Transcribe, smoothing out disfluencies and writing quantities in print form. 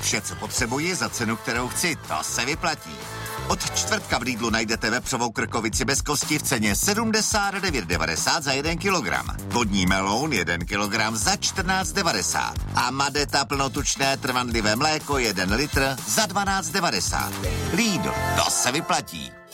Vše, co potřebuji za cenu, kterou chci, to se vyplatí. Od čtvrtka v Lidlu najdete vepřovou krkovici bez kosti v ceně 79,90 za 1 kilogram. Vodní meloun 1 kilogram za 14,90. A Madeta plnotučné trvanlivé mléko 1 litr za 12,90. Lidl, to se vyplatí.